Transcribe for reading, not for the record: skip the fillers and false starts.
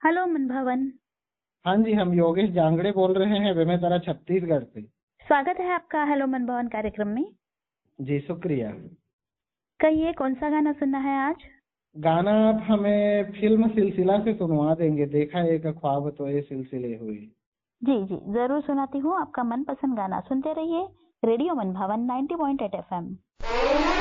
Hello मन भवन। हाँ जी, हम योगेश जांगड़े बोल रहे हैं बेमेतरा छत्तीसगढ़ से। स्वागत है आपका हेलो मन भवन कार्यक्रम में। जी शुक्रिया। कहिए कौन सा गाना सुनना है आज? गाना आप हमें फिल्म सिलसिला से सुनवा देंगे। देखा एक ख्वाब तो ये सिलसिले हुई। जी जी जरूर सुनाती हूँ। आपका मनपसंद गाना सुनते रहिए रेडियो मन भवन 90.8 FM।